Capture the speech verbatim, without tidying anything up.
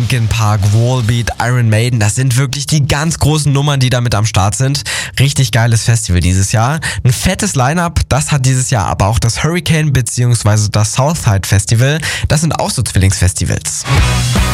Linkin Park, Volbeat, Iron Maiden, das sind wirklich die ganz großen Nummern, die da mit am Start sind. Richtig geiles Festival dieses Jahr. Ein fettes Line-Up, das hat dieses Jahr aber auch das Hurricane bzw. das Southside Festival. Das sind auch so Zwillingsfestivals.